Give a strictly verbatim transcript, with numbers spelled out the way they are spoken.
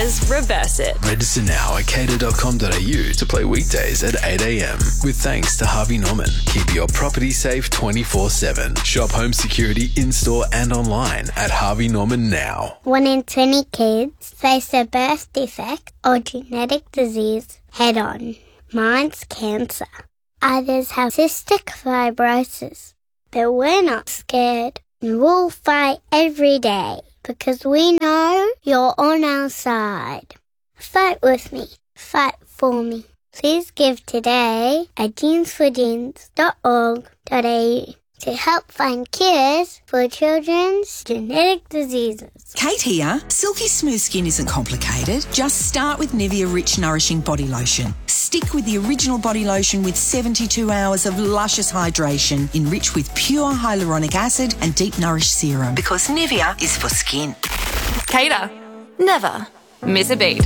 Cater's Reverse It. Register now at cater dot com dot a u to play weekdays at eight a m. With thanks to Harvey Norman. Keep your property safe twenty-four seven. Shop home security in-store and online at Harvey Norman now. One in twenty kids face a birth defect or genetic disease head-on. Mine's cancer. Others have cystic fibrosis. But we're not scared. And we'll fight every day because we know you're on our side. Fight with me. Fight for me. Please give today at jeans for jeans dot org dot a u to help find cures for children's genetic diseases. Kate here. Silky smooth skin isn't complicated. Just start with Nivea Rich Nourishing Body Lotion. Stick with the original body lotion with seventy-two hours of luscious hydration enriched with pure hyaluronic acid and deep nourish serum. Because Nivea is for skin. Cater. Never miss a beat.